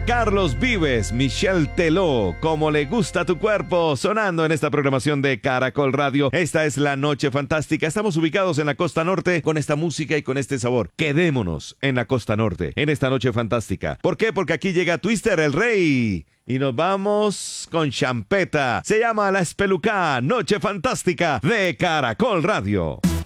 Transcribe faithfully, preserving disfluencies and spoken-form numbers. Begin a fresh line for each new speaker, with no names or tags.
Carlos Vives, Michelle Teló, Como le gusta tu cuerpo, sonando en esta programación de Caracol Radio. Esta es la noche fantástica. Estamos ubicados en la costa norte con esta música y con este sabor. Quedémonos en la costa norte, en esta noche fantástica. ¿Por qué? Porque aquí llega Twister, el rey. Y nos vamos con champeta. Se llama La Espelucá, noche fantástica de Caracol Radio.